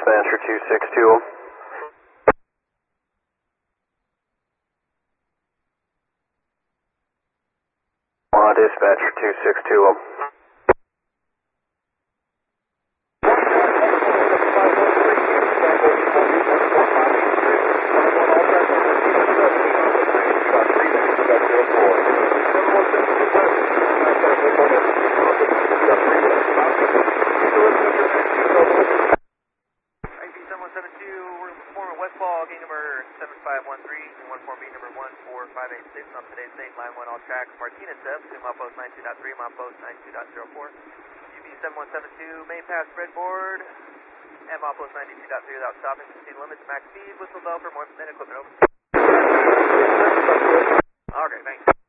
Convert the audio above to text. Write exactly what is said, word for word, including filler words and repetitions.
dispatcher two six two. Uh, dispatcher two six two. Westfall, gate number seven five one three, one four B number one four five eight six on today's date, line one all tracks, Martinez F, to mile post ninety-two point three, mile post ninety-two point zero four, U B seven one seven two, main pass spreadboard, and mile post ninety-two point three without stopping, speed limits, max speed, whistle bell for more than equipment, over. Okay, thanks.